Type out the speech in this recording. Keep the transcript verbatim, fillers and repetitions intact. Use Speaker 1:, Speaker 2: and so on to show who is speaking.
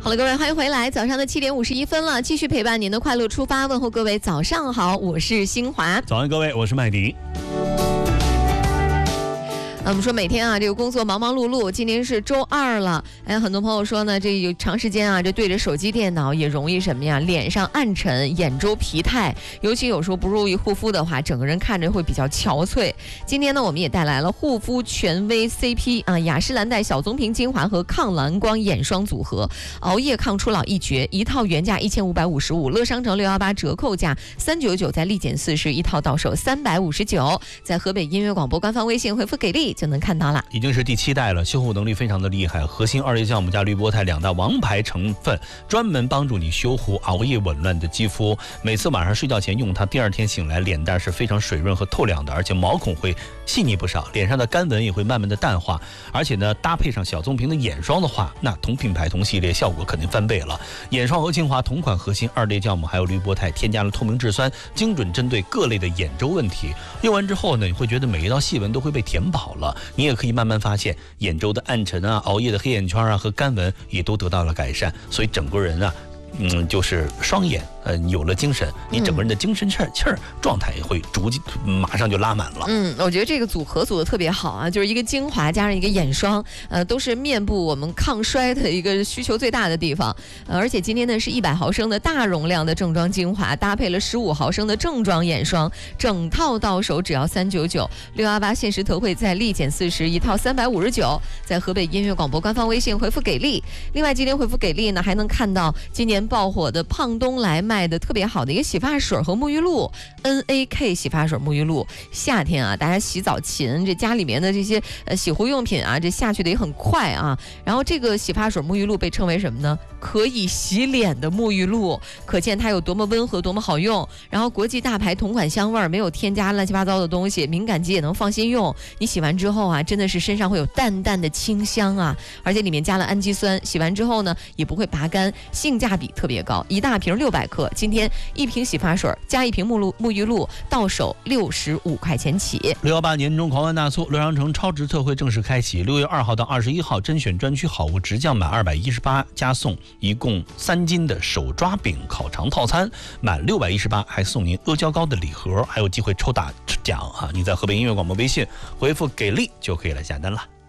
Speaker 1: 好了，各位，欢迎回来。早上的七点五十一分了，继续陪伴您的快乐出发，问候各位早上好，我是新华。
Speaker 2: 早安，各位，我是麦迪。
Speaker 1: 我们说每天啊，这个工作忙忙碌碌，今天是周二了。哎，很多朋友说呢，这有长时间啊，这对着手机电脑也容易什么呀？脸上暗沉，眼周疲态，尤其有时候不注意护肤的话，整个人看着会比较憔悴。今天呢，我们也带来了护肤权威 C P 啊，雅诗兰黛小棕瓶精华和抗蓝光眼霜组合，熬夜抗初老一绝，一套原价一千五百五十五，乐商城六幺八折扣价三九九，在立减四十一套到手三百五十九，在河北音乐广播官方微信回复给力就能看到了。
Speaker 2: 已经是第七代了，修护能力非常的厉害，核心二叶酵母加滤波肽两大王牌成分，专门帮助你修护熬夜紊乱的肌肤。每次晚上睡觉前用它，第二天醒来脸蛋是非常水润和透亮的，而且毛孔会细腻不少，脸上的干纹也会慢慢的淡化。而且呢，搭配上小棕瓶的眼霜的话，那同品牌同系列效果肯定翻倍了。眼霜和精华同款，核心二叶酵母还有滤波肽，添加了透明质酸，精准针对各类的眼周问题。用完之后呢，你会觉得每一道细纹都会被填饱了。你也可以慢慢发现眼周的暗沉啊、熬夜的黑眼圈啊和干纹也都得到了改善，所以整个人啊，嗯，就是双眼呃有了精神，你整个人的精神气儿气儿状态也会逐渐马上就拉满了。
Speaker 1: 嗯，我觉得这个组合组的特别好啊，就是一个精华加上一个眼霜，呃，都是面部我们抗衰的一个需求最大的地方。呃、而且今天呢是一百毫升的大容量的正装精华，搭配了十五毫升的正装眼霜，整套到手只要三九九，六幺八限时特惠在立减四十一套三百五十九，在河北音乐广播官方微信回复给力。另外今天回复给力呢，还能看到今年爆火的胖东来卖的特别好的一个洗发水和沐浴露 N A K 洗发水沐浴露。夏天啊，大家洗澡勤，这家里面的这些呃洗护用品啊，这下去的也很快啊。然后这个洗发水沐浴露被称为什么呢？可以洗脸的沐浴露，可见它有多么温和，多么好用。然后国际大牌同款香味，没有添加乱七八糟的东西，敏感肌也能放心用。你洗完之后啊，真的是身上会有淡淡的清香啊，而且里面加了氨基酸，洗完之后呢也不会拔干，性价比特别高。一大瓶六百克，今天一瓶洗发水加一瓶沐露沐浴露，到手六十五块钱起。
Speaker 2: 六幺八年终狂欢大促，乐商城超值特惠正式开启，六月二号到二十一号，甄选专区好物直降满二百一十八加送一共三斤的手抓饼烤肠套餐，满六百一十八还送您阿胶糕的礼盒，还有机会抽大奖啊！你在河北音乐广播微信回复给力就可以来下单了。